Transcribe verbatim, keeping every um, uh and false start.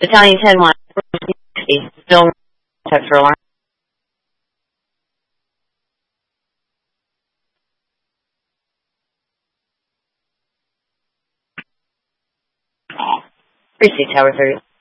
Battalion ten one, still set for alarm. Precinct Tower thirty.